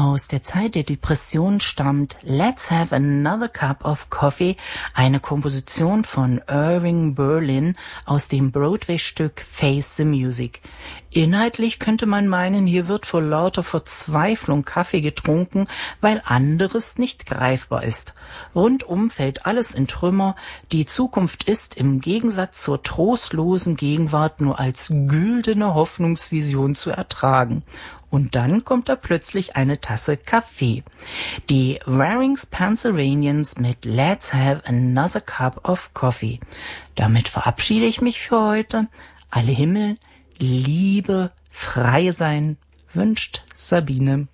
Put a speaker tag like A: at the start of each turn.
A: Aus der Zeit der Depression stammt Let's Have Another Cup of Coffee, eine Komposition von Irving Berlin aus dem Broadway-Stück Face the Music. Inhaltlich könnte man meinen, hier wird vor lauter Verzweiflung Kaffee getrunken, weil anderes nicht greifbar ist. Rundum fällt alles in Trümmer, die Zukunft ist im Gegensatz zur trostlosen Gegenwart nur als güldene Hoffnungsvision zu ertragen. Und dann kommt da plötzlich eine Tasse Kaffee. Die Warings Pennsylvanians mit Let's Have Another Cup of Coffee. Damit verabschiede ich mich für heute. Alle Himmel, Liebe, frei sein, wünscht Sabine.